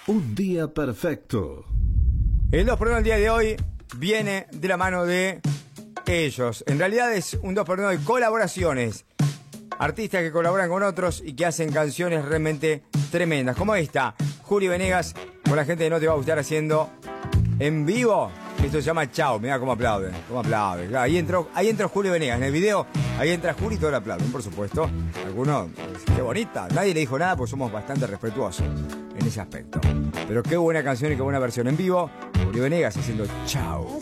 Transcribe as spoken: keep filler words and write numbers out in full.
Un día perfecto. El dos por uno del día de hoy viene de la mano de ellos. En realidad es un dos por uno de colaboraciones. Artistas que colaboran con otros y que hacen canciones realmente tremendas. Como esta, Juli Venegas con la gente de No Te Va a Gustar haciendo en vivo. Esto se llama Chao. Mirá cómo aplauden, cómo aplauden. Claro, ahí entró, ahí entró Juli Venegas. En el video, ahí entra Juli y todo el aplauden, por supuesto. Algunos, qué bonita. Nadie le dijo nada porque somos bastante respetuosos en ese aspecto. Pero qué buena canción y qué buena versión en vivo. Juli Venegas haciendo Chao.